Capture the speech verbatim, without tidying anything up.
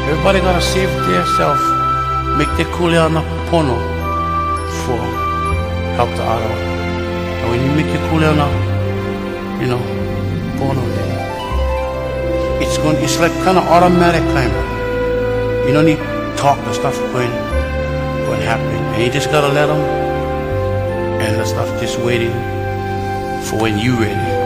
Everybody gotta save themselves, make their kuleana pono for help the other one. And when you make your kuleana, you know, pono, then it's going, it's like kind of automatic kind of. You don't need to talk the stuff going, going to happen. And you just gotta let them, and the stuff just waiting for when you ready.